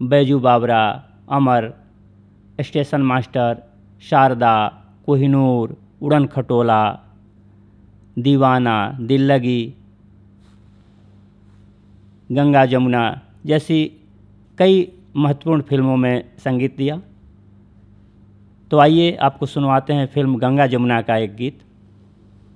बैजू बावरा, अमर, station master, Sharda, Kohinoor, उड़न खटोला, दीवाना, दिल लगी, गंगा जमुना जैसी कई महत्वपूर्ण फिल्मों में संगीत दिया। तो आइए आपको सुनवाते हैं फिल्म गंगा जमुना का एक गीत।